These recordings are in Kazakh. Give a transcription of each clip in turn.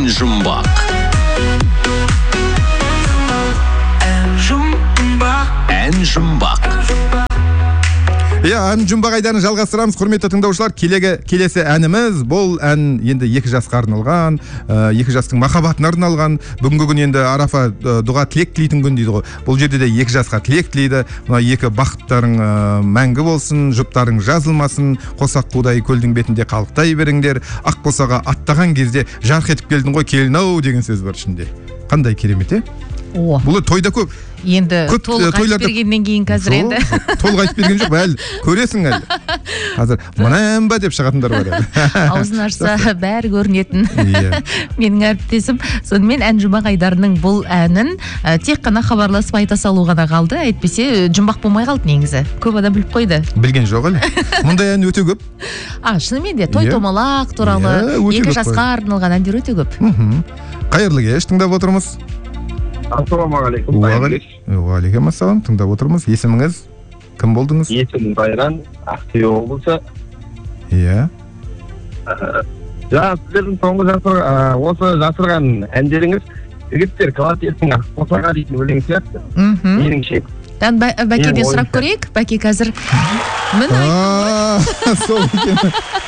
ән жұмбақ. Ән жұмбақ. Ән жұмбақ айдарын жалғастырамыз, құрметті тыңдаушылар. Келесі әніміз, бұл ән енді 2 жасқа арналған, 2 жастың махаббатына арналған. Бүгінгі күн енді Арафа дұға тілек тілейтін күн дейді ғой. Бұл жерде де 2 жасқа тілек тілейді. Мына 2 бақыттарың мәңгі болсын, жұптарың жазылмасын, қосақ қудай көлдің бетінде қалықтай беріңдер. Ақ босаға аттаған кезде жарқ етіп келдің ғой келін-ау деген сөз бар ішінде. Қандай керемет, Бұл тойда көп. Енді толық айтып бергеннен кейін қазір енді. Толық айтып берген жоқ, әлі көресің әлі. Қазір мұнан ба деп шығатындар бар. Аузын ашса бәрі көрінетін. Менің әріптесім, сонымен ән жұмбақ айдарының бұл әнін тек қана хабарласып айта салу ғана қалды. Әйтпесе жұмбақ болмай қалды негізі. Көп адам біліп қойды. Білген жоқ әлі. Мұндай ән өте көп. Шынымен де той томалақ туралы 2 жасқа арналған әндер өте көп. Қайырлы кеш, тыңдап отырмыз. Ассалаумағалейкум. Уағалейкумассалам, тыңдап отырмыз. Есіміңіз? Кім болдыңыз? Есімім Байран, Ақтөбе облысы. Сіздердің соңғы осы жасырған әндеріңіз жігіттер квартеттің ақ босаға дейтін өлең сияқты. Меніңше. Бәкеден сұрап көрейік. Бәке қазір сол екен.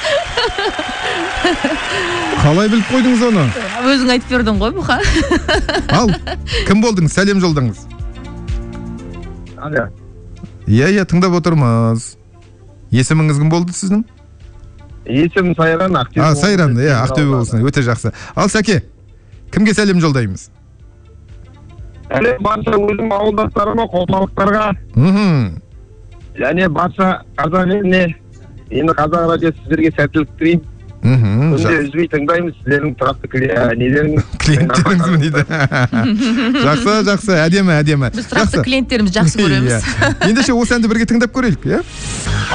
Қалай біліп қойдыңыз оны? Өзің айтып бердің ғой, Мұха. Ал, кім болдыңыз? Сәлем жолдаңыз. Тыңдап отырмыз. Есіміңіз кім болды сіздің? Есімім Сайран, Ақтөбе. Сайран, Ақтөбе болсын, өте жақсы. Ал, Сәке, кімге сәлем жолдаймыз? Әлі барша өзім ауылдастарыма, қосалықтарға. Және барша қазақ еліне, енді қазақ радиосы сіздерге сәттілік тілеймін. Күнде үзбей тыңдаймыз, сіздердің тұрақты клиенттеріңіз дейді. Жақсы, әдемі. Біз тұрақты клиенттеріміз жақсы көреміз. Ендеше осы әнді бірге тыңдап көрелік,